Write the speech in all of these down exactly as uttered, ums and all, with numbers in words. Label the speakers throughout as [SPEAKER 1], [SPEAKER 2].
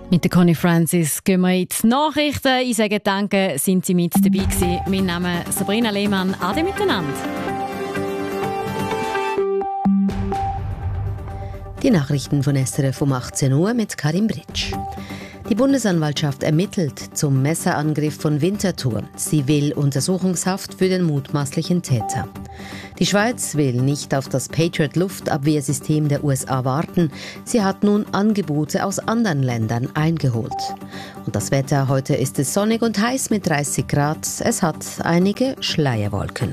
[SPEAKER 1] Mit der Conny Francis gehen wir in die Nachrichten. Ich sage danke, sind Sie mit dabei gewesen. Mein Name ist Sabrina Lehmann. Ade miteinander.
[SPEAKER 2] Die Nachrichten von S R F um achtzehn Uhr mit Karim Britsch. Die Bundesanwaltschaft ermittelt zum Messerangriff von Winterthur. Sie will Untersuchungshaft für den mutmaßlichen Täter. Die Schweiz will nicht auf das Patriot-Luftabwehrsystem der U S A warten. Sie hat nun Angebote aus anderen Ländern eingeholt. Und das Wetter: heute ist es sonnig und heiß mit dreißig Grad. Es hat einige Schleierwolken.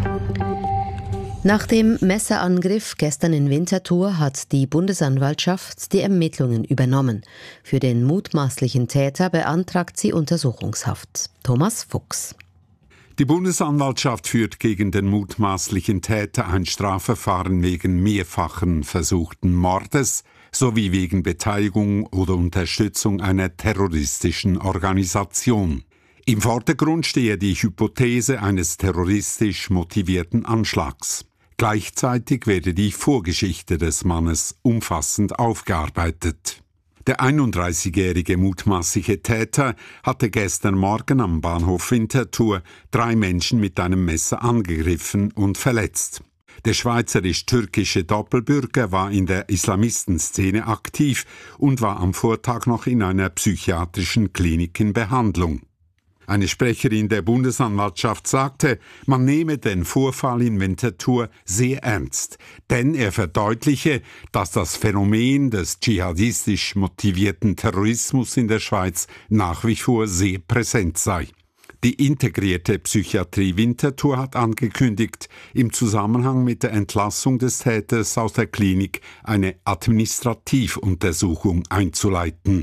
[SPEAKER 2] Nach dem Messerangriff gestern in Winterthur hat die Bundesanwaltschaft die Ermittlungen übernommen. Für den mutmaßlichen Täter beantragt sie Untersuchungshaft. Thomas Fuchs.
[SPEAKER 3] Die Bundesanwaltschaft führt gegen den mutmaßlichen Täter ein Strafverfahren wegen mehrfachen versuchten Mordes sowie wegen Beteiligung oder Unterstützung einer terroristischen Organisation. Im Vordergrund stehe die Hypothese eines terroristisch motivierten Anschlags. Gleichzeitig werde die Vorgeschichte des Mannes umfassend aufgearbeitet. Der einunddreißigjährige mutmaßliche Täter hatte gestern Morgen am Bahnhof Winterthur drei Menschen mit einem Messer angegriffen und verletzt. Der schweizerisch-türkische Doppelbürger war in der Islamistenszene aktiv und war am Vortag noch in einer psychiatrischen Klinik in Behandlung. Eine Sprecherin der Bundesanwaltschaft sagte, man nehme den Vorfall in Winterthur sehr ernst, denn er verdeutliche, dass das Phänomen des dschihadistisch motivierten Terrorismus in der Schweiz nach wie vor sehr präsent sei. Die integrierte Psychiatrie Winterthur hat angekündigt, im Zusammenhang mit der Entlassung des Täters aus der Klinik eine Administrativuntersuchung einzuleiten.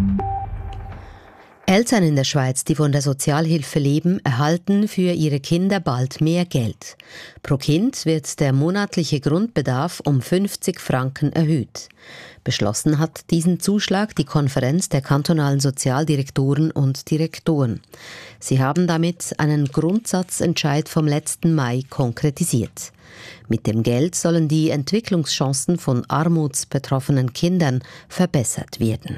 [SPEAKER 2] Eltern in der Schweiz, die von der Sozialhilfe leben, erhalten für ihre Kinder bald mehr Geld. Pro Kind wird der monatliche Grundbedarf um fünfzig Franken erhöht. Beschlossen hat diesen Zuschlag die Konferenz der kantonalen Sozialdirektoren und Direktoren. Sie haben damit einen Grundsatzentscheid vom letzten Mai konkretisiert. Mit dem Geld sollen die Entwicklungschancen von armutsbetroffenen Kindern verbessert werden.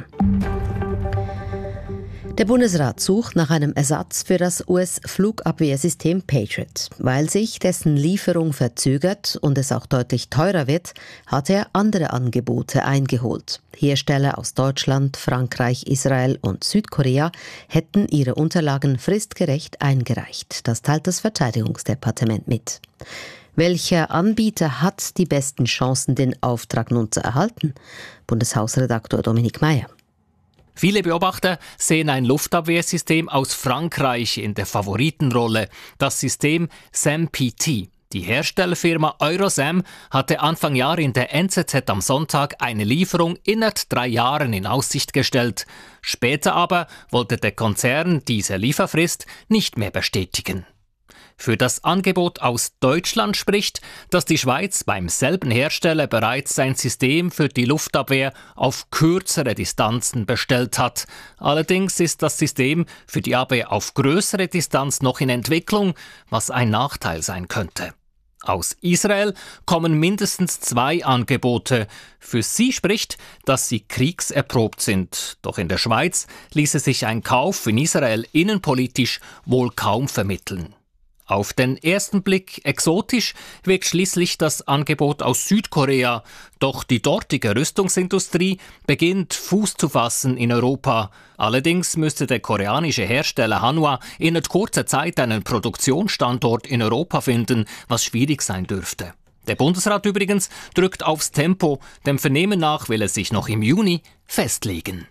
[SPEAKER 2] Der Bundesrat sucht nach einem Ersatz für das U S-Flugabwehrsystem Patriot. Weil sich dessen Lieferung verzögert und es auch deutlich teurer wird, hat er andere Angebote eingeholt. Hersteller aus Deutschland, Frankreich, Israel und Südkorea hätten ihre Unterlagen fristgerecht eingereicht. Das teilt das Verteidigungsdepartement mit. Welcher Anbieter hat die besten Chancen, den Auftrag nun zu erhalten? Bundeshausredaktor Dominik Meyer.
[SPEAKER 4] Viele Beobachter sehen ein Luftabwehrsystem aus Frankreich in der Favoritenrolle, das System SAM P T. Die Herstellerfirma Eurosam hatte Anfang Jahr in der N Z Z am Sonntag eine Lieferung innerhalb drei Jahren in Aussicht gestellt. Später aber wollte der Konzern diese Lieferfrist nicht mehr bestätigen. Für das Angebot aus Deutschland spricht, dass die Schweiz beim selben Hersteller bereits sein System für die Luftabwehr auf kürzere Distanzen bestellt hat. Allerdings ist das System für die Abwehr auf größere Distanz noch in Entwicklung, was ein Nachteil sein könnte. Aus Israel kommen mindestens zwei Angebote. Für sie spricht, dass sie kriegserprobt sind. Doch in der Schweiz ließe sich ein Kauf in Israel innenpolitisch wohl kaum vermitteln. Auf den ersten Blick exotisch wirkt schließlich das Angebot aus Südkorea. Doch die dortige Rüstungsindustrie beginnt Fuß zu fassen in Europa. Allerdings müsste der koreanische Hersteller Hanwha in kurzer Zeit einen Produktionsstandort in Europa finden, was schwierig sein dürfte. Der Bundesrat übrigens drückt aufs Tempo. Dem Vernehmen nach will er sich noch im Juni festlegen.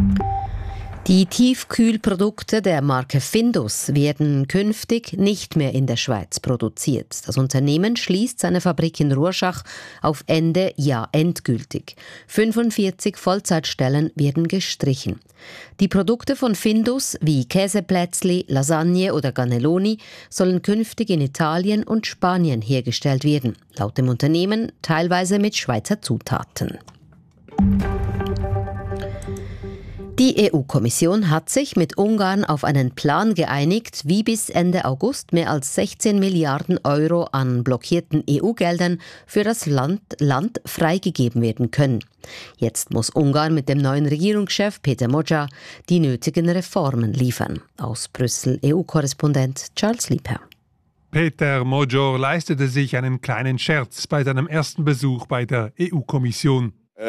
[SPEAKER 2] Die Tiefkühlprodukte der Marke Findus werden künftig nicht mehr in der Schweiz produziert. Das Unternehmen schließt seine Fabrik in Rorschach auf Ende Jahr endgültig. fünfundvierzig Vollzeitstellen werden gestrichen. Die Produkte von Findus wie Käseplätzli, Lasagne oder Cannelloni sollen künftig in Italien und Spanien hergestellt werden. Laut dem Unternehmen teilweise mit Schweizer Zutaten. Die E U-Kommission hat sich mit Ungarn auf einen Plan geeinigt, wie bis Ende August mehr als sechzehn Milliarden Euro an blockierten E U-Geldern für das Land, Land freigegeben werden können. Jetzt muss Ungarn mit dem neuen Regierungschef Peter Magyar die nötigen Reformen liefern. Aus Brüssel E U-Korrespondent Charles Liebherr.
[SPEAKER 5] Peter Magyar leistete sich einen kleinen Scherz bei seinem ersten Besuch bei der E U-Kommission.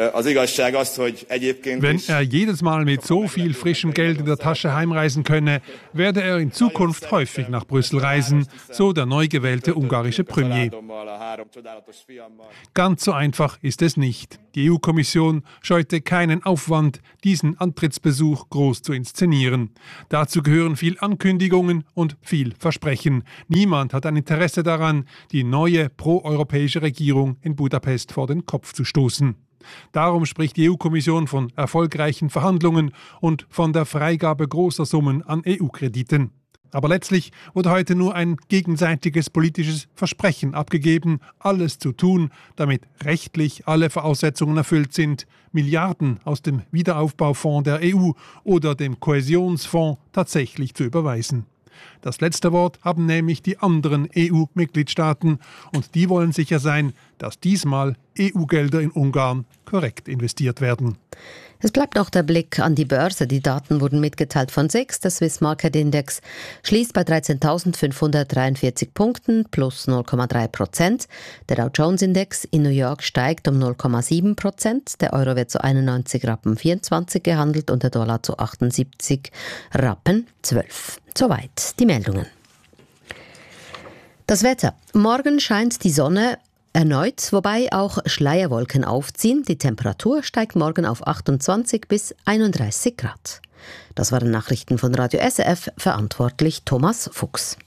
[SPEAKER 5] Wenn er jedes Mal mit so viel frischem Geld in der Tasche heimreisen könne, werde er in Zukunft häufig nach Brüssel reisen, so der neu gewählte ungarische Premier. Ganz so einfach ist es nicht. Die E U-Kommission scheute keinen Aufwand, diesen Antrittsbesuch groß zu inszenieren. Dazu gehören viel Ankündigungen und viel Versprechen. Niemand hat ein Interesse daran, die neue proeuropäische Regierung in Budapest vor den Kopf zu stoßen. Darum spricht die E U-Kommission von erfolgreichen Verhandlungen und von der Freigabe großer Summen an E U-Krediten. Aber letztlich wurde heute nur ein gegenseitiges politisches Versprechen abgegeben, alles zu tun, damit rechtlich alle Voraussetzungen erfüllt sind, Milliarden aus dem Wiederaufbaufonds der E U oder dem Kohäsionsfonds tatsächlich zu überweisen. Das letzte Wort haben nämlich die anderen E U-Mitgliedstaaten und die wollen sicher sein, dass diesmal E U-Gelder in Ungarn korrekt investiert werden.
[SPEAKER 2] Es bleibt noch der Blick an die Börse. Die Daten wurden mitgeteilt von S I X. Der Swiss Market Index schließt bei dreizehntausendfünfhundertdreiundvierzig Punkten plus null Komma drei Prozent. Der Dow Jones Index in New York steigt um null Komma sieben Prozent. Der Euro wird zu einundneunzig Rappen vierundzwanzig gehandelt und der Dollar zu achtundsiebzig Rappen zwölf. Soweit die Meldungen. Das Wetter. Morgen scheint die Sonne erneut, wobei auch Schleierwolken aufziehen. Die Temperatur steigt morgen auf achtundzwanzig bis einunddreißig Grad. Das waren Nachrichten von Radio S R F, verantwortlich Thomas Fuchs.